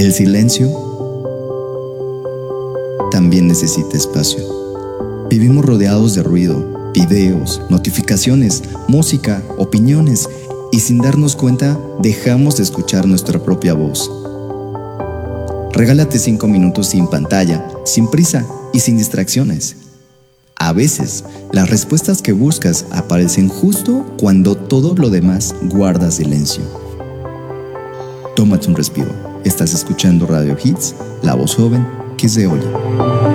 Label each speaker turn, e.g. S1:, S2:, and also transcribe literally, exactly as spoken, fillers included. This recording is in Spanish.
S1: el silencio también necesita espacio. Vivimos rodeados de ruido, videos, notificaciones, música, opiniones, y sin darnos cuenta dejamos de escuchar nuestra propia voz. Regálate cinco minutos sin pantalla, sin prisa y sin distracciones. A veces, las respuestas que buscas aparecen justo cuando todo lo demás guarda silencio. Tómate un respiro. Estás escuchando Radio Hits, la voz joven que se oye.